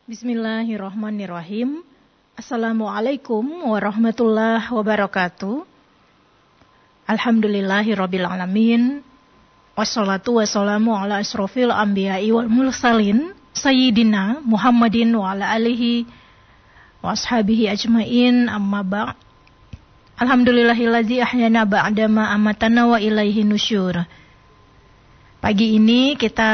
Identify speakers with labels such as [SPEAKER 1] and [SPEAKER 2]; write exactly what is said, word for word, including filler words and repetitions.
[SPEAKER 1] Bismillahirrahmanirrahim. Assalamualaikum warahmatullahi wabarakatuh. Alhamdulillahirabbil alamin. Wassalatu wassalamu ala asrofil anbiya'i wal mursalin sayyidina Muhammadin wa ala alihi wa ashabihi ajmain, amma ba'. Alhamdulillahillazi ahyana ba'dama amatana wa ilaihi nusyur. Pagi ini kita